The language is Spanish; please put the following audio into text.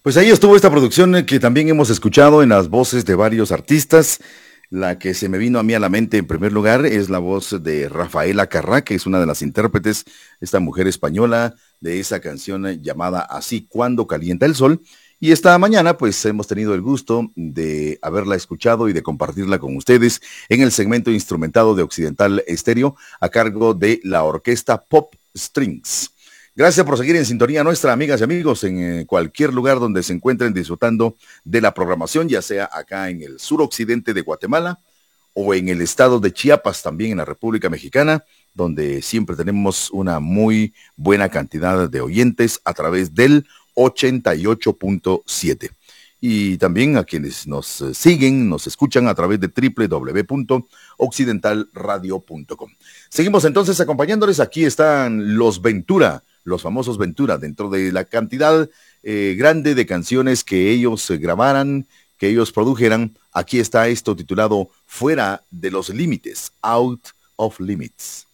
Pues ahí estuvo esta producción que también hemos escuchado en las voces de varios artistas. La que se me vino a mí a la mente en primer lugar es la voz de Rafaela Carrá, que es una de las intérpretes, esta mujer española, de esa canción llamada Así cuando calienta el sol. Y esta mañana pues hemos tenido el gusto de haberla escuchado y de compartirla con ustedes en el segmento instrumentado de Occidental Estéreo a cargo de la orquesta Pop Strings. Gracias por seguir en sintonía nuestra, amigas y amigos, en cualquier lugar donde se encuentren disfrutando de la programación, ya sea acá en el suroccidente de Guatemala o en el estado de Chiapas, también en la República Mexicana, donde siempre tenemos una muy buena cantidad de oyentes a través del 88.7. Y también a quienes nos siguen, nos escuchan a través de www.occidentalradio.com. Seguimos entonces acompañándoles. Aquí están los Ventura, los famosos Ventura, dentro de la cantidad grande de canciones que ellos grabaran, que ellos produjeran. Aquí está esto titulado Fuera de los Límites, Out of Limits.